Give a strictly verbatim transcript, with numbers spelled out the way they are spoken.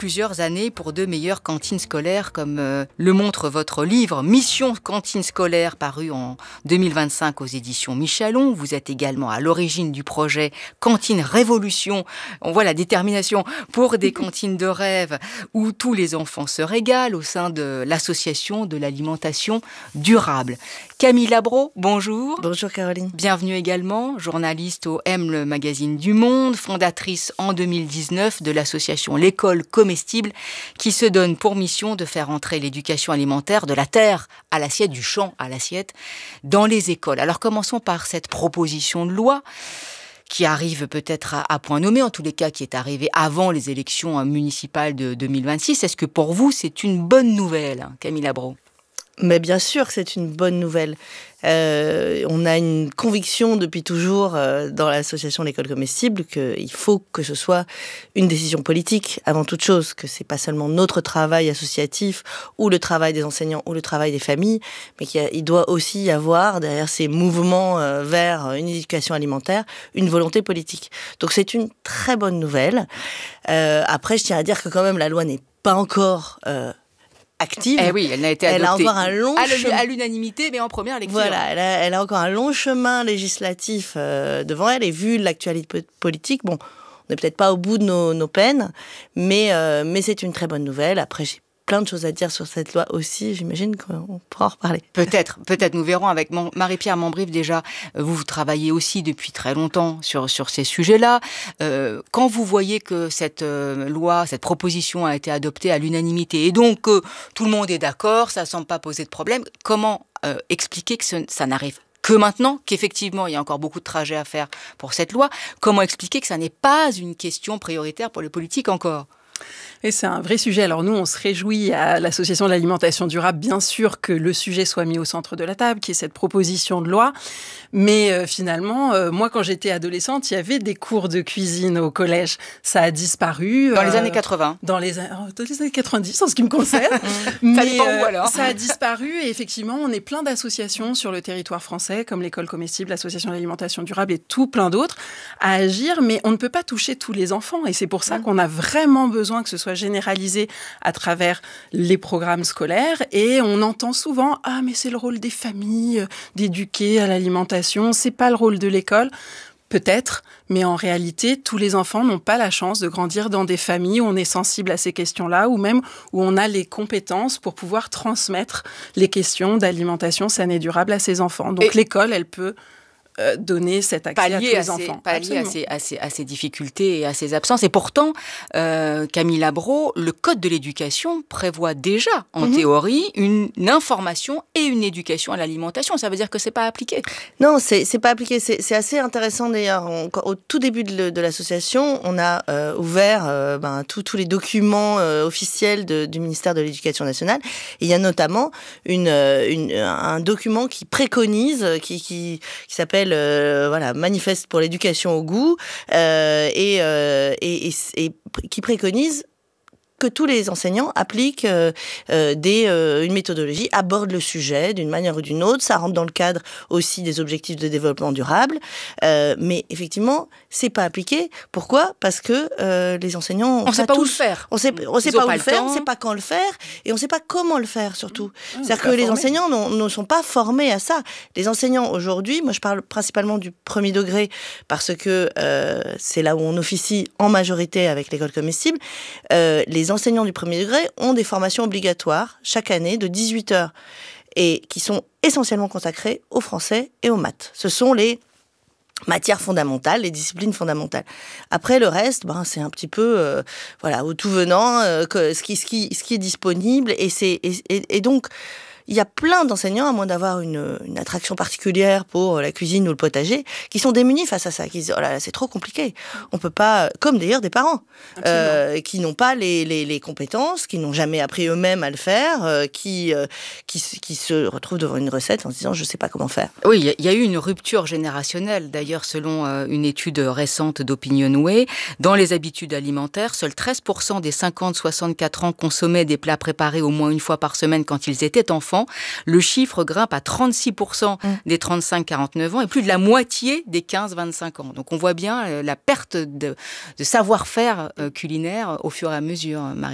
plusieurs années pour de meilleures cantines scolaires, comme euh, le montre votre livre « Mission cantine scolaire » paru en deux mille vingt-cinq aux éditions Michalon. Vous êtes également à l'origine du projet Cantine Révolution. On voit la détermination pour des cantines de rêve où tous les enfants se régalent au sein de l'association de l'alimentation durable. Camille Labro, bonjour. Bonjour Caroline. Bienvenue également, journaliste au M, le magazine du Monde, fondatrice en deux mille dix-neuf de l'association L'école comestible qui se donne pour mission de faire entrer l'éducation alimentaire de la terre à l'assiette, du champ à l'assiette, dans les écoles. Alors commençons par cette proposition de loi qui arrive peut-être à, à point nommé, en tous les cas qui est arrivée avant les élections municipales de deux mille vingt-six. Est-ce que pour vous c'est une bonne nouvelle, Camille Labro ? Mais bien sûr que c'est une bonne nouvelle. Euh, on a une conviction depuis toujours euh, dans l'association L'école comestible qu'il faut que ce soit une décision politique avant toute chose, que c'est pas seulement notre travail associatif ou le travail des enseignants ou le travail des familles, mais qu'il y a, il doit aussi y avoir derrière ces mouvements euh, vers une éducation alimentaire une volonté politique. Donc c'est une très bonne nouvelle. Euh, après, je tiens à dire que quand même la loi n'est pas encore euh, active. Eh oui, elle n'a été adoptée. Elle a encore un long à chemin. À l'unanimité, mais en première lecture. Voilà, elle a, elle a encore un long chemin législatif euh, devant elle. Et vu l'actualité politique, bon, on n'est peut-être pas au bout de nos, nos peines, mais, euh, mais c'est une très bonne nouvelle. Après, j'ai plein de choses à dire sur cette loi aussi. J'imagine qu'on pourra en reparler. Peut-être, peut-être. Nous verrons avec Mon- Marie-Pierre Mambrive déjà. Vous, vous travaillez aussi depuis très longtemps sur, sur ces sujets-là. Euh, quand vous voyez que cette euh, loi, cette proposition a été adoptée à l'unanimité et donc que euh, tout le monde est d'accord, ça ne semble pas poser de problème, comment euh, expliquer que ce, ça n'arrive que maintenant, qu'effectivement, il y a encore beaucoup de trajets à faire pour cette loi? Comment expliquer que ça n'est pas une question prioritaire pour les politiques encore? Et c'est un vrai sujet. Alors nous, on se réjouit à l'Association de l'alimentation durable, bien sûr, que le sujet soit mis au centre de la table, qu'il y ait cette proposition de loi. Mais euh, finalement, euh, moi, quand j'étais adolescente, il y avait des cours de cuisine au collège. Ça a disparu. Dans euh, les années quatre-vingts. Dans les, dans les années quatre-vingt-dix, en ce qui me concerne. Mais, ça dépend où, alors. Ça a disparu. Et effectivement, on est plein d'associations sur le territoire français, comme l'École comestible, l'Association de l'alimentation durable et tout plein d'autres, à agir. Mais on ne peut pas toucher tous les enfants. Et c'est pour ça qu'on a vraiment besoin que ce soit généralisé à travers les programmes scolaires. Et on entend souvent « Ah, mais c'est le rôle des familles d'éduquer à l'alimentation, c'est pas le rôle de l'école ». Peut-être, mais en réalité, tous les enfants n'ont pas la chance de grandir dans des familles où on est sensible à ces questions-là, ou même où on a les compétences pour pouvoir transmettre les questions d'alimentation saine et durable à ses enfants. Donc et l'école, elle peut Euh, donner cet accès à tous les à ces, enfants. Pallier à ces, à, ces, à ces difficultés et à ces absences. Et pourtant, euh, Camille Labro, le Code de l'éducation prévoit déjà, en mm-hmm. théorie, une, une information et une éducation à l'alimentation. Ça veut dire que c'est pas appliqué. Non, c'est, c'est pas appliqué. C'est, c'est assez intéressant d'ailleurs. On, au tout début de, le, de l'association, on a euh, ouvert euh, ben, tous les documents euh, officiels de, du ministère de l'Éducation nationale. Et il y a notamment une, une, un document qui préconise, qui, qui, qui s'appelle Euh, voilà, manifeste pour l'éducation au goût euh, et, euh, et, et, et qui préconise que tous les enseignants appliquent euh, euh, des, euh, une méthodologie, abordent le sujet d'une manière ou d'une autre. Ça rentre dans le cadre aussi des objectifs de développement durable. Euh, mais effectivement, c'est pas appliqué. Pourquoi ? Parce que euh, les enseignants... On ne sait pas tous, où le faire. On sait, on sait pas où le faire, on ne sait pas quand le faire, et on ne sait pas comment le faire, surtout. Mmh, C'est-à-dire que les enseignants ne sont pas formés à ça. Les enseignants, aujourd'hui, moi je parle principalement du premier degré, parce que euh, c'est là où on officie en majorité avec l'école comestible. Euh, les enseignants du premier degré ont des formations obligatoires chaque année de dix-huit heures et qui sont essentiellement consacrées au français et aux maths. Ce sont les matières fondamentales, les disciplines fondamentales. Après, le reste, ben, c'est un petit peu euh, voilà, au tout venant, euh, que, ce, qui, ce, qui, ce qui est disponible. Et, c'est, et, et, et donc, il y a plein d'enseignants, à moins d'avoir une, une attraction particulière pour la cuisine ou le potager, qui sont démunis face à ça, qui se disent « Oh là là, c'est trop compliqué ». On peut pas, comme d'ailleurs des parents, euh, qui n'ont pas les, les, les compétences, qui n'ont jamais appris eux-mêmes à le faire, euh, qui, euh, qui, qui se retrouvent devant une recette en se disant « Je sais pas comment faire ». Oui, il y, y a eu une rupture générationnelle, d'ailleurs, selon euh, une étude récente d'Opinionway. Dans les habitudes alimentaires, seuls treize pour cent des cinquante à soixante-quatre ans consommaient des plats préparés au moins une fois par semaine quand ils étaient enfants. Le chiffre grimpe à trente-six pour cent mmh. des trente-cinq à quarante-neuf ans et plus de la moitié des quinze à vingt-cinq ans. Donc on voit bien euh, la perte de, de savoir-faire euh, culinaire au fur et à mesure, Marie.